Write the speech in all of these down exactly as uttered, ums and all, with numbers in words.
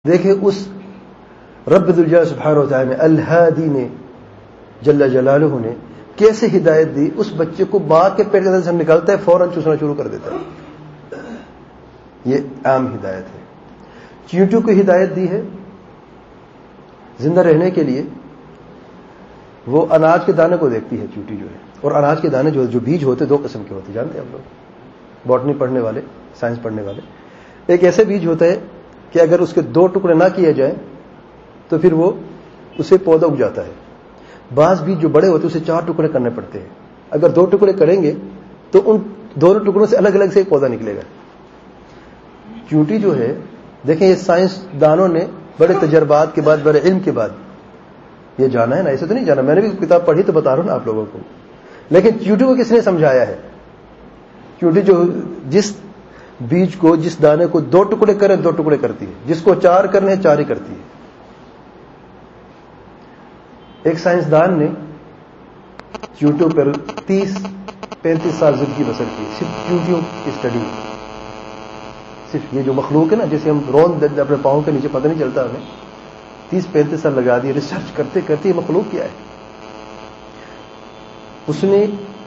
دیکھیں اس رب ذوالجلال سبحانہ و تعالی نے الہادی نے جل جلالہ نے کیسے ہدایت دی. اس بچے کو ماں کے پیٹ کے اندر سے نکالتا ہے فوراً چوسنا شروع کر دیتا ہے. یہ عام ہدایت ہے. چیونٹیوں کو ہدایت دی ہے زندہ رہنے کے لیے. وہ اناج کے دانے کو دیکھتی ہے چیونٹی جو ہے, اور اناج کے دانے جو جو بیج ہوتے دو قسم کے ہوتے جانتے ہیں آپ لوگ باٹنی پڑھنے والے, سائنس پڑھنے والے. ایک ایسے بیج ہوتا ہے کہ اگر اس کے دو ٹکڑے نہ کیے جائیں تو پھر وہ اسے پودا اگ جاتا ہے. بعض بیج جو بڑے ہوتے ہیں اسے چار ٹکڑے کرنے پڑتے ہیں. اگر دو ٹکڑے کریں گے تو ان دونوں ٹکڑوں سے الگ الگ سے ایک پودا نکلے گا. چیونٹی جو ہے دیکھیں یہ سائنس دانوں نے بڑے تجربات کے بعد بڑے علم کے بعد یہ جانا ہے نا, ایسے تو نہیں جانا. میں نے بھی کتاب پڑھی تو بتا رہا ہوں نا آپ لوگوں کو. لیکن چیونٹی کو کس نے سمجھایا ہے؟ چیونٹی جو جس بیج کو جس دانے کو دو ٹکڑے کریں دو ٹکڑے کرتی ہے, جس کو چار کرنے چار ہی کرتی ہے. ایک سائنسدان نے چیونٹیوں پر تیس پینتیس سال زندگی بسر کی صرف چیونٹیوں کی اسٹڈی. صرف یہ جو مخلوق ہے نا جیسے ہم روند اپنے پاؤں کے نیچے پتہ نہیں چلتا ہمیں, تیس پینتیس سال لگا دیے ریسرچ کرتے کرتے یہ مخلوق کیا ہے. اس نے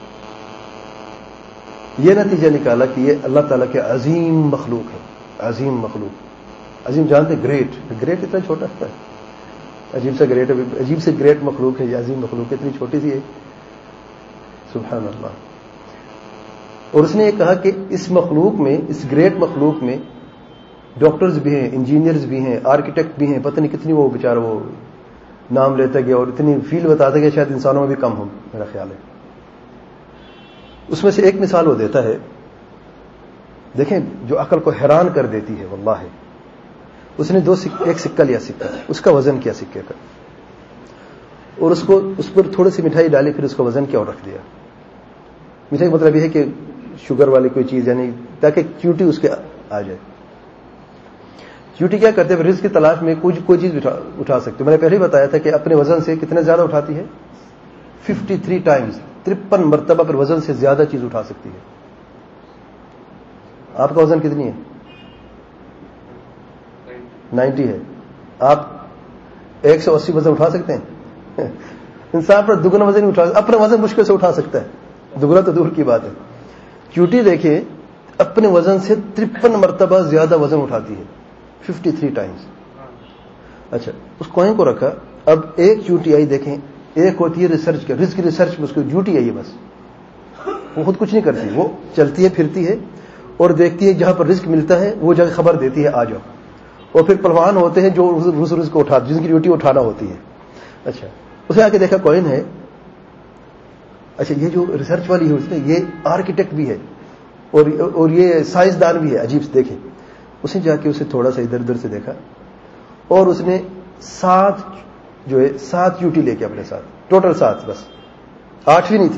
یہ نتیجہ نکالا کہ یہ اللہ تعالیٰ کے عظیم مخلوق ہے. عظیم مخلوق, عظیم جانتے گریٹ, گریٹ اتنا چھوٹا ہے, عجیب سے گریٹ, عجیب سے گریٹ مخلوق ہے یہ عظیم مخلوق ہے, اتنی چھوٹی سی ہے. سبحان اللہ. اور اس نے یہ کہا کہ اس مخلوق میں, اس گریٹ مخلوق میں ڈاکٹرز بھی ہیں, انجینئرز بھی ہیں, آرکیٹیکٹ بھی ہیں. پتہ نہیں کتنی وہ بیچارہ وہ نام لیتا گیا اور اتنی فیلڈ بتاتا گیا شاید انسانوں میں بھی کم ہو میرا خیال ہے. اس میں سے ایک مثال وہ دیتا ہے, دیکھیں جو عقل کو حیران کر دیتی ہے واللہ ہے. اس نے دو سک, ایک سکہ لیا, سکہ اس کا وزن کیا سکے کا, اور اس کو اس پر تھوڑی سی مٹھائی ڈالی, پھر اس کا وزن کیا اور رکھ دیا. مٹھائی کا مطلب یہ ہے کہ شوگر والی کوئی چیز یعنی تاکہ چیونٹی اس کے آ جائے. چیونٹی کیا کرتے ہیں رزق کی تلاش میں کوئی کوئی چیز اٹھا, اٹھا سکتے. میں نے پہلے ہی بتایا تھا کہ اپنے وزن سے کتنے زیادہ اٹھاتی ہے, ففٹی تھری ٹائمز, ترپن مرتبہ پر وزن سے زیادہ چیز اٹھا سکتی ہے. آپ کا وزن کتنی ہے؟ نائنٹی ہے. آپ ایک سو اسی وزن اٹھا سکتے ہیں؟ انسان پر دگنا وزن نہیں اٹھا سکتا, اپنے وزن مشکل سے اٹھا سکتا ہے, دگنا تو دور کی بات ہے. چیونٹی دیکھیں اپنے وزن سے ترپن مرتبہ زیادہ وزن اٹھاتی ہے, ففٹی تھری ٹائمز. اچھا اس کوئن کو رکھا. اب ایک چیونٹی آئی, دیکھیں ایک ہوتی ہے ریسرچ کا, رزق کی ریسرچ میں اس کو ڈیوٹی آئی ہے بس, وہ خود کچھ نہیں کرتی, وہ چلتی ہے پھرتی ہے اور دیکھتی ہے جہاں پر رزق ملتا ہے وہ جگہ خبر دیتی ہے آ جاؤ. اور پھر پہلوان ہوتے ہیں جو اس رزق کو اٹھاتے, جن کی ڈیوٹی اٹھانا ہوتی ہے. اچھا اسے آ کے دیکھا کوئن ہے. اچھا یہ جو ریسرچ والی ہے اس نے یہ آرکیٹیکٹ بھی ہے اور اور یہ سائنسدان بھی ہے. عجیب سے دیکھیں, اس نے جا کے اسے تھوڑا سا ادھر ادھر سے دیکھا اور اس نے سات جو ہے سات چیونٹی لے کے اپنے ساتھ, ٹوٹل سات, بس آٹھویں نہیں تھی,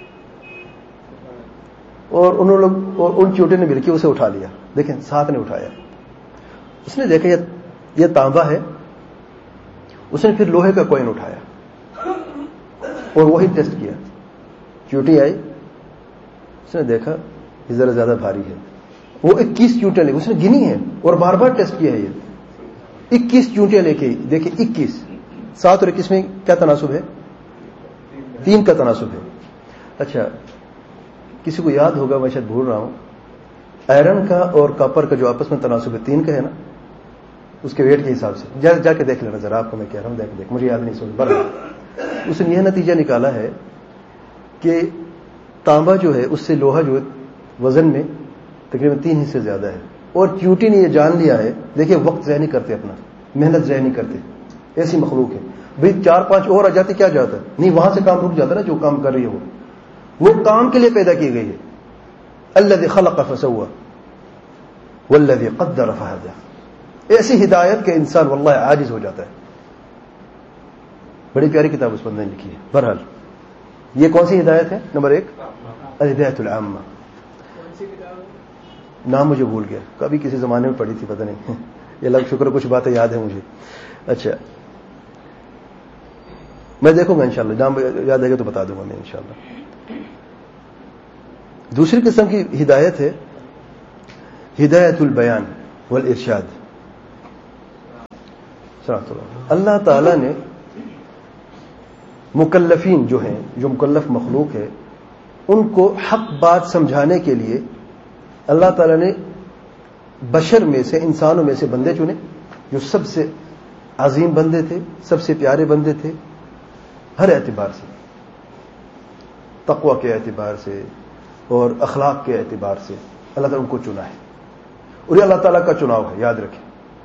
اور انہوں لوگ اور ان چیونٹی نے مل کے اسے اٹھا لیا. دیکھیں سات نے اٹھایا. اس نے دیکھا یہ تانبا ہے. اس نے پھر لوہے کا کوئن اٹھایا اور وہی ٹیسٹ کیا. چیونٹی آئی, اس نے دیکھا یہ ذرا زیادہ بھاری ہے. وہ اکیس چیونٹیاں لے کے اس نے گنی ہے اور بار بار ٹیسٹ کیا ہے. یہ اکیس چیونٹیاں لے کے دیکھیں, اکیس, سات اور اکیس میں کیا تناسب ہے؟ تین کا تناسب ہے. اچھا کسی کو یاد ہوگا, میں شاید بھول رہا ہوں, آئرن کا اور کاپر کا جو آپس میں تناسب ہے تین کا ہے نا, اس کے ویٹ کے حساب سے. جا, جا کے دیکھ لینا ذرا, آپ کو میں کہہ رہا ہوں, دیکھ دیکھ مجھے یاد نہیں سن بر. اس نے یہ نتیجہ نکالا ہے کہ تانبا جو ہے اس سے لوہا جو ہے وزن میں تقریباً تین حصے زیادہ ہے. اور چیونٹی نے یہ جان لیا ہے, دیکھیں وقت ضائع نہیں کرتے, اپنا محنت ضائع نہیں کرتے, ایسی مخلوق ہے. بھئی چار پانچ اور آ جاتے کیا جاتا ہے, نہیں وہاں سے کام رک جاتا نا, جو کام کر رہی ہے وہ وہ کام کے لیے پیدا کی گئی ہے. الذی خلق فسوى والذی قدر فہدى. ایسی ہدایت کہ انسان واللہ عاجز ہو جاتا ہے. بڑی پیاری کتاب اس بندے نے لکھی ہے. بہرحال یہ کون سی ہدایت ہے؟ نمبر ایک الہدایۃ العامہ. نام مجھے بھول گیا, کبھی کسی زمانے میں پڑھی تھی, پتہ نہیں. یہ لگ شکر کچھ باتیں یاد ہیں مجھے. اچھا میں دیکھوں گا انشاءاللہ, نام یاد آئے گا تو بتا دوں گا میں انشاءاللہ. دوسری قسم کی ہدایت ہے ہدایت البیان والارشاد. اللہ تعالیٰ نے مکلفین جو ہیں، جو مکلف مخلوق ہے، ان کو حق بات سمجھانے کے لیے اللہ تعالیٰ نے بشر میں سے، انسانوں میں سے بندے چنے جو سب سے عظیم بندے تھے، سب سے پیارے بندے تھے، ہر اعتبار سے، تقوی کے اعتبار سے اور اخلاق کے اعتبار سے اللہ تعالیٰ ان کو چنا ہے، اور یہ اللہ تعالیٰ کا چناؤ ہے، یاد رکھیں۔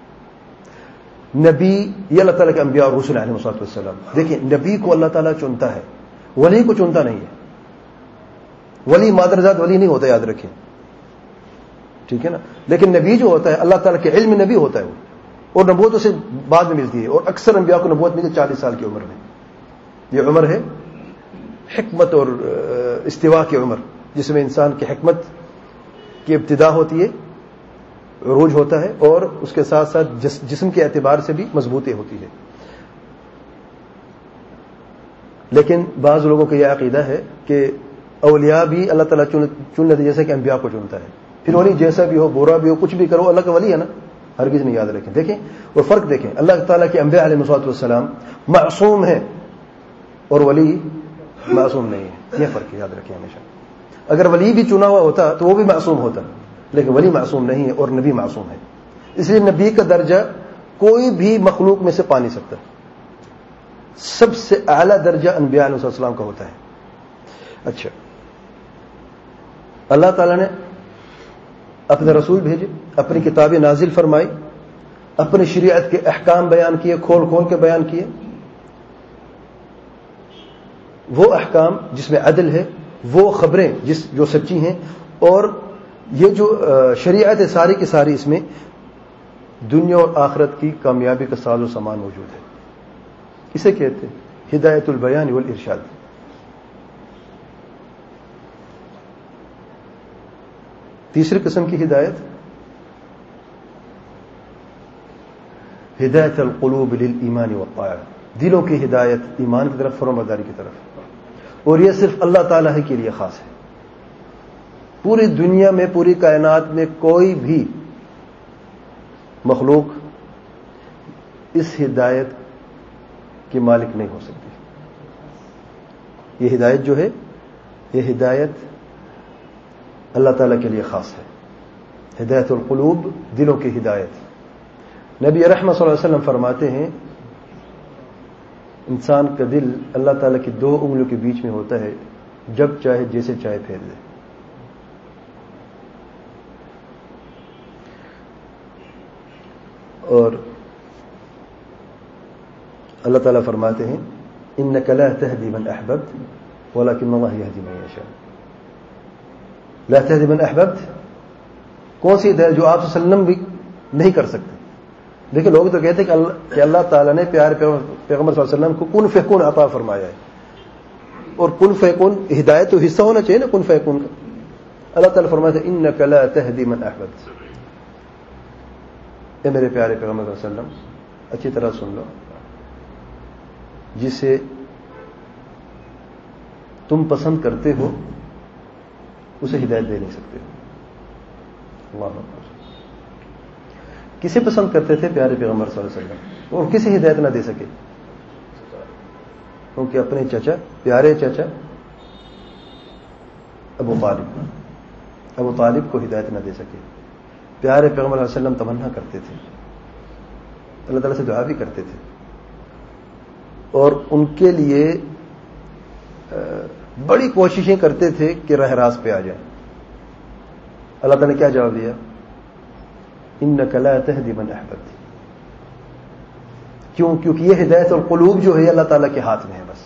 نبی یہ اللہ تعالیٰ کے انبیاء اور رسول علیہ السلام، دیکھیں نبی کو اللہ تعالیٰ چنتا ہے، ولی کو چنتا نہیں ہے۔ ولی مادرزاد ولی نہیں ہوتا، یاد رکھیں، ٹھیک ہے نا۔ لیکن نبی جو ہوتا ہے اللہ تعالیٰ کے علم نبی ہوتا ہے وہ، اور نبوت اسے بعد میں ملتی ہے، اور اکثر انبیاء کو نبوت ملتی ہے چالیس سال کی عمر میں۔ یہ عمر ہے حکمت اور استوا کی عمر، جس میں انسان کی حکمت کی ابتدا ہوتی ہے، عروج ہوتا ہے، اور اس کے ساتھ ساتھ جسم کے اعتبار سے بھی مضبوطی ہوتی ہے۔ لیکن بعض لوگوں کا یہ عقیدہ ہے کہ اولیاء بھی اللہ تعالیٰ چن لیتے جیسے کہ انبیاء کو چنتا ہے، پھر ولی جیسا بھی ہو، برا بھی ہو، کچھ بھی کرو، اللہ کا ولی ہے نا، ہرگز نہیں، یاد رکھیں۔ دیکھیں وہ فرق دیکھیں، اللہ تعالیٰ کے انبیاء علیہ الصلوۃ والسلام معصوم ہیں اور ولی معصوم نہیں ہے، یہ فرق ہے، یاد رکھیں ہمیشہ۔ اگر ولی بھی چنا ہوا ہوتا تو وہ بھی معصوم ہوتا، لیکن ولی معصوم نہیں ہے اور نبی معصوم ہے، اس لیے نبی کا درجہ کوئی بھی مخلوق میں سے پا نہیں سکتا، سب سے اعلیٰ درجہ انبیاء علیہ السلام کا ہوتا ہے۔ اچھا، اللہ تعالیٰ نے اپنے رسول بھیجے، اپنی کتابیں نازل فرمائی، اپنی شریعت کے احکام بیان کیے، کھول کھول کے بیان کیے، وہ احکام جس میں عدل ہے، وہ خبریں جس جو سچی ہیں، اور یہ جو شریعت ہے ساری کی ساری، اس میں دنیا اور آخرت کی کامیابی کا ساز و سامان موجود ہے۔ اسے کہتے ہیں ہدایت البیان والارشاد۔ تیسری قسم کی ہدایت ہدایت القلوب للایمان والطاعہ، دلوں کی ہدایت ایمان کی طرف، فرمانبرداری کی طرف، اور یہ صرف اللہ تعالیٰ ہی کے لیے خاص ہے۔ پوری دنیا میں، پوری کائنات میں کوئی بھی مخلوق اس ہدایت کے مالک نہیں ہو سکتی۔ یہ ہدایت جو ہے، یہ ہدایت اللہ تعالیٰ کے لیے خاص ہے، ہدایت القلوب، دلوں کی ہدایت۔ نبی رحمت صلی اللہ علیہ وسلم فرماتے ہیں انسان کا دل اللہ تعالیٰ کی دو انگلیوں کے بیچ میں ہوتا ہے، جب چاہے جیسے چاہے پھیر دے۔ اور اللہ تعالیٰ فرماتے ہیں انک لا تہدی من احببت ولکن اللہ یہدی من یشاء۔ لا تہدی من احببت، کون سی ہدایت؟ جو آپ صلی اللہ علیہ وسلم بھی نہیں کر سکتے۔ دیکھیں لوگ تو کہتے ہیں کہ اللہ, کہ اللہ تعالیٰ نے پیارے پیغمبر صلی اللہ علیہ وسلم کو کن فیکون عطا فرمایا ہے، اور کن فیکون ہدایت تو حصہ ہونا چاہیے نا کن فیکون کا۔ اللہ تعالیٰ فرماتے ہیں انک لا تہدی من احببت۔ اے میرے پیارے پیغمبر صلی اللہ علیہ وسلم، اچھی طرح سن لو، جسے تم پسند کرتے ہو اسے ہدایت دے نہیں سکتے ہو۔ اللہ اکبر۔ کسے پسند کرتے تھے؟ پیارے پیغمبر صلی اللہ علیہ وسلم، اور کسے ہدایت نہ دے سکے؟ کیونکہ اپنے چچا، پیارے چچا ابو طالب ابو طالب کو ہدایت نہ دے سکے۔ پیارے پیغمبر صلی اللہ علیہ وسلم تمنا کرتے تھے، اللہ تعالیٰ سے دعا بھی کرتے تھے، اور ان کے لیے بڑی کوششیں کرتے تھے کہ راہ راست پہ آ جائیں۔ اللہ تعالیٰ نے کیا جواب دیا؟ انک لا تہدی من احببت۔ کیوں؟ کیونکہ یہ ہدایت اور قلوب جو ہے اللہ تعالیٰ کے ہاتھ میں ہے بس۔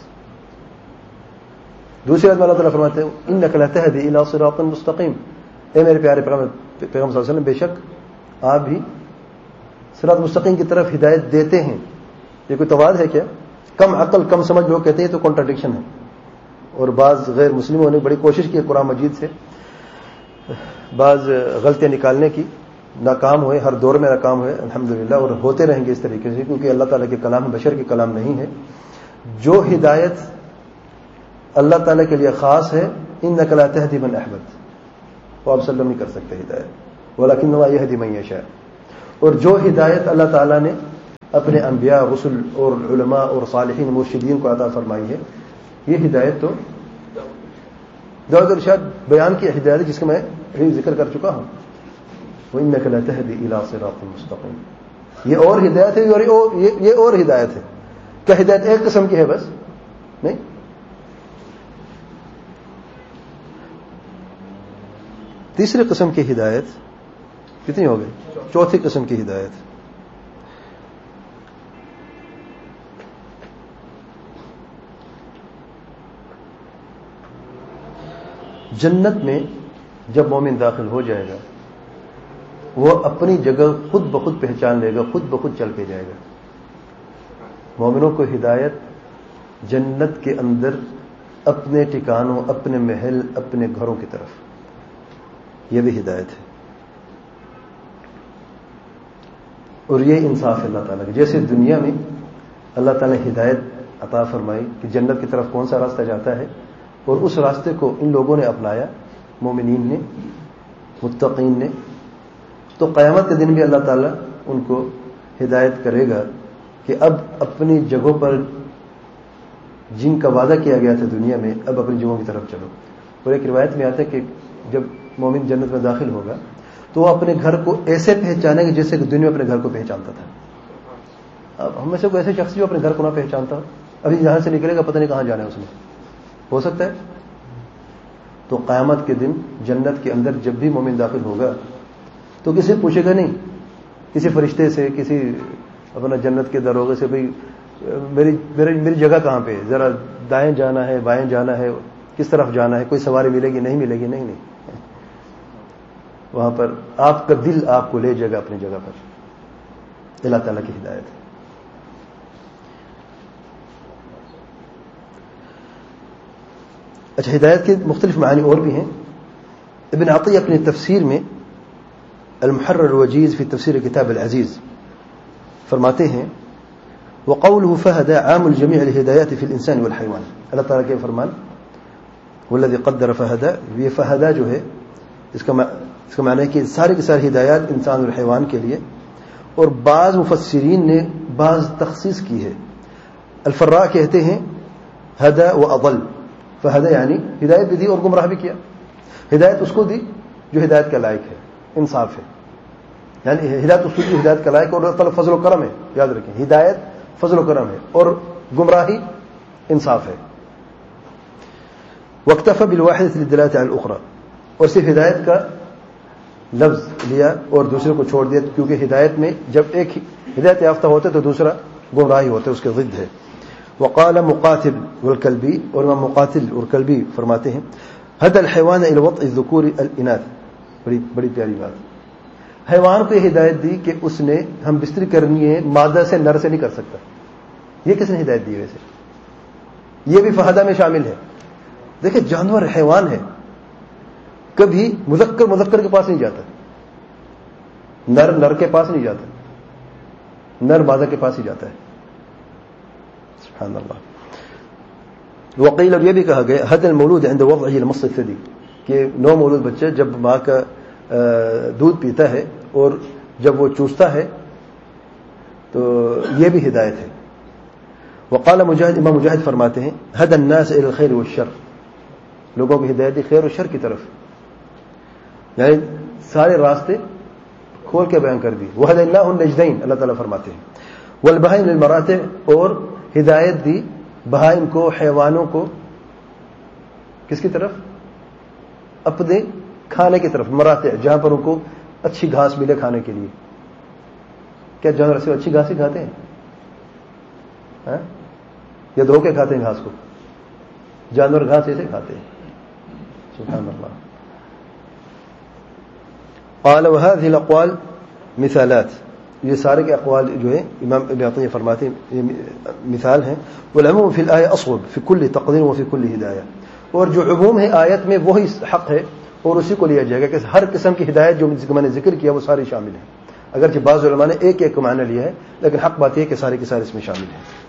دوسری آیت میں اللہ تعالیٰ فرماتے ہیں انک لا تہدی الی صراط مستقیم۔ اے میرے پیارے پیغمبر پیغمبر صلی اللہ علیہ وسلم، بے شک آپ بھی صراط مستقیم کی طرف ہدایت دیتے ہیں۔ یہ کوئی تواد ہے کیا؟ کم عقل کم سمجھ لوگ کہتے ہیں تو کنٹراڈکشن ہے، اور بعض غیر مسلموں نے بڑی کوشش کی قرآن مجید سے بعض غلطیاں نکالنے کی، ناکام ہوئے، ہر دور میں ناکام ہوئے الحمدللہ، اور ہوتے رہیں گے اس طریقے سے، کیونکہ اللہ تعالیٰ کے کلام بشر کے کلام نہیں ہے۔ جو ہدایت اللہ تعالیٰ کے لیے خاص ہے، انک لا تہدی من احببت، وہ آپ سلم نہیں کر سکتے ہدایت، ولکن اللہ یہدی من یشاء۔ اور جو ہدایت اللہ تعالیٰ نے اپنے انبیاء رسل اور علماء اور صالحین مرشدین کو عطا فرمائی ہے. یہ ہدایت تو دعوت ارشاد بیان کی ہدایت جس کا میں ذکر کر چکا ہوں. وَإِنَّكَ لَتَهْدِي إِلَىٰ صِرَاطٍ مُّسْتَقِيمٍ. یہ اور ہدایت ہے اور یہ اور ہدایت ہے. کیا ہدایت ایک قسم کی ہے بس؟ نہیں. تیسری قسم کی ہدایت کتنی ہو گئی؟ چوتھی قسم کی ہدایت. جنت میں جب مومن داخل ہو جائے گا وہ اپنی جگہ خود بخود پہچان لے گا, خود بخود چل کے جائے گا. مومنوں کو ہدایت جنت کے اندر اپنے ٹھکانوں, اپنے محل, اپنے گھروں کی طرف, یہ بھی ہدایت ہے. اور یہ انصاف ہے اللہ تعالیٰ کا. جیسے دنیا میں اللہ تعالیٰ نے ہدایت عطا فرمائی کہ جنت کی طرف کون سا راستہ جاتا ہے, اور اس راستے کو ان لوگوں نے اپنایا, مومنین نے, متقین نے, تو قیامت کے دن بھی اللہ تعالیٰ ان کو ہدایت کرے گا کہ اب اپنی جگہوں پر جن کا وعدہ کیا گیا تھا دنیا میں, اب اپنی جگہوں کی طرف چلو. اور ایک روایت میں آتا ہے کہ جب مومن جنت میں داخل ہوگا تو وہ اپنے گھر کو ایسے پہچانے گا جیسے کہ دنیا میں اپنے گھر کو پہچانتا تھا. اب ہم میں سے کوئی ایسے شخص جو اپنے گھر کو نہ پہچانتا ہو, ابھی یہاں سے نکلے گا پتہ نہیں کہاں جانا ہے اس نے, ہو سکتا ہے. تو قیامت کے دن جنت کے اندر جب بھی مومن داخل ہوگا تو کسی پوچھے گا نہیں, کسی فرشتے سے, کسی اپنا جنت کے دروازے سے, بھئی میری میری میری جگہ کہاں پہ, ذرا دائیں جانا ہے, بائیں جانا ہے, کس طرف جانا ہے, کوئی سواری ملے گی, نہیں ملے گی, نہیں نہیں وہاں پر آپ کا دل آپ کو لے جائے گا اپنی جگہ پر. اللہ تعالیٰ کی ہدایت ہے. اچھا, ہدایت کے مختلف معنی اور بھی ہیں. ابن عطیہ اپنی تفسیر میں المحرر الوجیز فی تفسیر کتاب العزیز فرماتے ہیں وقوله فهدى عام الجميع الهدايات في الانسان والحيوان. اللہ تعالیٰ کے فرمان والذی قدر فهدى, یہ فهدى جو ہے اس کا اس کا معنی ہے کہ سارے کے سارے ہدایات انسان اور حیوان کے لیے. اور بعض مفسرین نے بعض تخصیص کی ہے. الفراء کہتے ہیں هدى واضل, فهدى یعنی ہدایت بھی دی اور گمراہ بھی کیا. ہدایت اس کو دی جو ہدایت کا لائق ہے, انصاف ہے, یعنی ہدایت اس کی ہدایت کا لائق, اور اللہ تعالیٰ فضل و کرم ہے. یاد رکھیں, ہدایت فضل و کرم ہے اور گمراہی انصاف ہے. واکتفى بالواحدة للدلالة على الأخرى, اور صرف ہدایت کا لفظ لیا اور دوسرے کو چھوڑ دیا, کیونکہ ہدایت میں جب ایک ہدایت یافتہ ہوتے تو دوسرا گمراہی ہوتا ہے, اس کے ضد ہے. وقال مقاتل والكلبی, اور امام مقاتل اور کلبی فرماتے ہیں هدى الحيوان الى وطء الذكور الاناث. بڑی بڑی پیاری بات. حیوان کو یہ ہدایت دی کہ اس نے ہم بستری کرنی ہے مادہ سے, نر سے نہیں کر سکتا. یہ کس نے ہدایت دی ویسے؟ یہ بھی فہدہ میں شامل ہے. دیکھیں جانور حیوان ہے, کبھی مذکر مذکر کے پاس نہیں جاتا, نر نر کے پاس نہیں جاتا, نر مادہ کے پاس ہی جاتا ہے. سبحان اللہ. وقیل, اور یہ بھی کہا گیا حد المولود عند وضعه المص الثدي, کہ نو مولود بچہ جب ماں کا دودھ پیتا ہے اور جب وہ چوستا ہے تو یہ بھی ہدایت ہے. وقال مجاہد, امام مجاہد فرماتے ہیں حد الناس الى الخير والشر, لوگوں کی ہدایت خیر و شر کی طرف, یعنی سارے راستے کھول کے بیان کر دی. وهديناه النجدين, اللہ تعالیٰ فرماتے ہیں. والبهائم للمراتع, اور ہدایت دی بہائم کو, حیوانوں کو, کس کی طرف؟ اپنے کھانے کی طرف. مراتع, جہاں پر ان کو اچھی گھاس ملے کھانے کے لیے. کیا جانور سے اچھی گھاس ہی کھاتے ہیں ہاں؟ یا دھو کے کھاتے ہیں گھاس کو؟ جانور گھاس ایسے کھاتے ہیں. سبحان اللہ. قال وهذه الاقوال مثالات, یہ سارے کے اقوال جو ہیں امام ابن عطیہ فرماتے ہیں یہ مثال ہیں. والعموم فی الآیہ اصوب فی کل تقدیر و فی کل ہدایہ, اور جو عموم ہے آیت میں وہی حق ہے اور اسی کو لیا جائے گا کہ ہر قسم کی ہدایت جو میں نے ذکر کیا وہ ساری شامل ہے. اگرچہ بعض علماء نے ایک ایک معنی لیا ہے, لیکن حق بات یہ ہے کہ سارے کے سارے اس میں شامل ہیں.